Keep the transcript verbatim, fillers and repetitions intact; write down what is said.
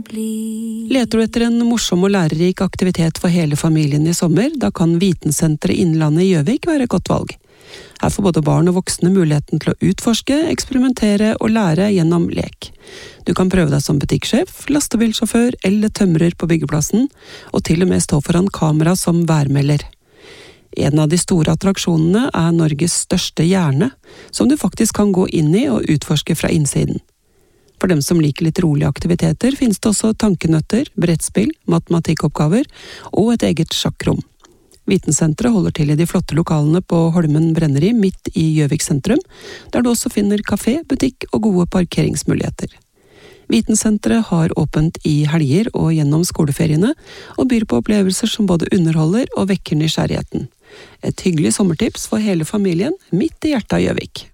Leter du etter en morsom og lærerik aktivitet for hele familien i sommer, da kan Vitensenteret Innlandet i Gjøvik være et godt valg. Her får både barn og voksne muligheten til å utforske, eksperimentere og lære gjennom lek. Du kan prøve deg som butikksjef, lastebilsjåfør eller tømrer på byggeplassen, og til og med stå foran kamera som værmelder. En av de store attraksjonene er Norges største hjerne, som du faktisk kan gå inn i og utforske fra innsiden. For dem som liker litt rolige aktiviteter finnes det også tankenøtter, brettspill, matematikkoppgaver og et eget sjakkrom. Vitensenteret holder til i de flotte lokalene på Holmen Brenneri midt i Gjøvik sentrum, der du også finner kafé, butikk og gode parkeringsmuligheter. Vitensenteret har åpent i helger og gjennom skoleferiene, og byr på opplevelser som både underholder og vekker nysgjerrigheten. Et hyggelig sommertips for hele familien midt i hjertet av Gjøvik.